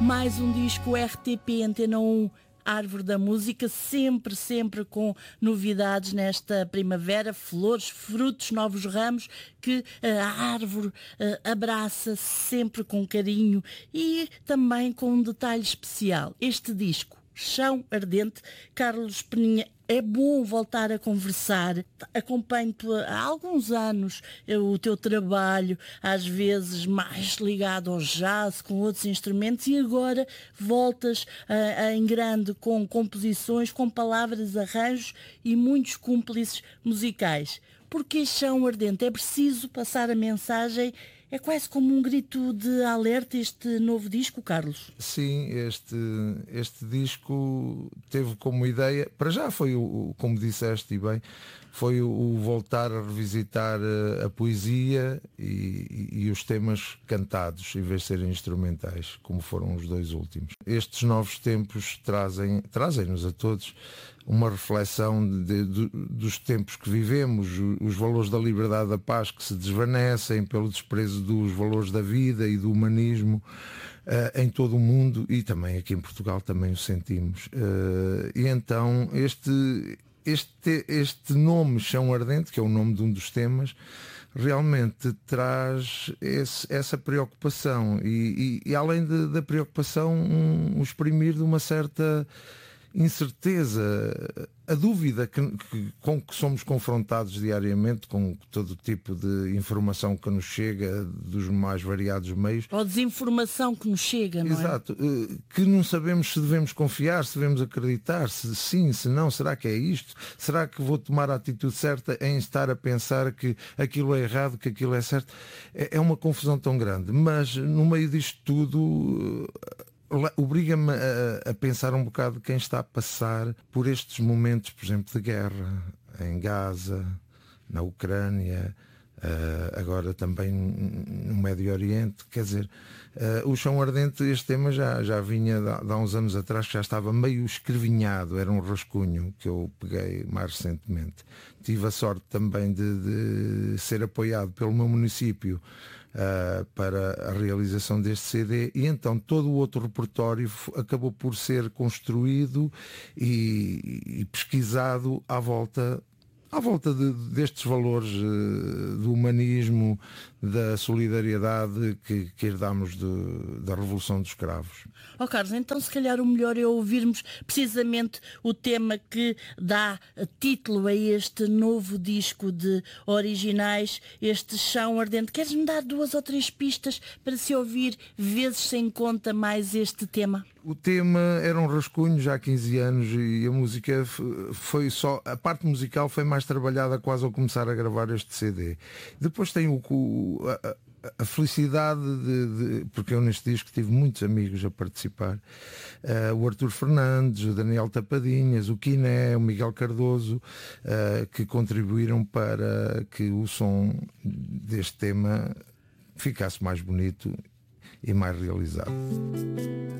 Mais um disco RTP Antena 1, Árvore da Música, sempre com novidades nesta primavera, flores, frutos, novos ramos que a árvore abraça sempre com carinho e também com um detalhe especial. Este disco, Chão Ardente, Carlos Peninha, é bom voltar a conversar. Acompanho-te há alguns anos o teu trabalho, às vezes mais ligado ao jazz, com outros instrumentos, e agora voltas em grande com composições, com palavras, arranjos e muitos cúmplices musicais. Porque Chão Ardente? É preciso passar a mensagem. É quase como um grito de alerta este novo disco, Carlos? Sim, este disco teve como ideia, para já foi, como disseste e bem, foi o voltar a revisitar a poesia e os temas cantados, em vez de serem instrumentais, como foram os dois últimos. Estes novos tempos trazem-nos a todos uma reflexão dos tempos que vivemos, os valores da liberdade, da paz que se desvanecem pelo desprezo dos valores da vida e do humanismo em todo o mundo, e também aqui em Portugal também o sentimos. E então este nome, Chão Ardente, que é o nome de um dos temas, realmente traz essa preocupação e além da preocupação, um exprimir de uma certa incerteza, a dúvida com que somos confrontados diariamente, com todo tipo de informação que nos chega dos mais variados meios. Ou desinformação que nos chega, não é? Exato, que não sabemos se devemos confiar, se devemos acreditar, se sim, se não, será que é isto? Será que vou tomar a atitude certa em estar a pensar que aquilo é errado, que aquilo é certo? É uma confusão tão grande, mas no meio disto tudo obriga-me a pensar um bocado quem está a passar por estes momentos, por exemplo, de guerra em Gaza, na Ucrânia, agora também no Médio Oriente. Quer dizer, o Chão Ardente, este tema já vinha de há uns anos atrás, que já estava meio escrevinhado, era um rascunho que eu peguei mais recentemente. Tive a sorte também de ser apoiado pelo meu município para a realização deste CD, e então todo o outro repertório acabou por ser construído e pesquisado à volta destes valores do humanismo, da solidariedade que herdamos da Revolução dos Cravos. Carlos, então se calhar o melhor é ouvirmos precisamente o tema que dá título a este novo disco de originais, este Chão Ardente. Queres-me dar 2 ou 3 pistas para se ouvir vezes sem conta mais este tema? O tema era um rascunho já há 15 anos e a música foi só... A parte musical foi mais trabalhada quase ao começar a gravar este CD. Depois tem a felicidade porque eu neste disco tive muitos amigos a participar, o Artur Fernandes, o Daniel Tapadinhas, o Quiné, o Miguel Cardoso, que contribuíram para que o som deste tema ficasse mais bonito e mais realizado.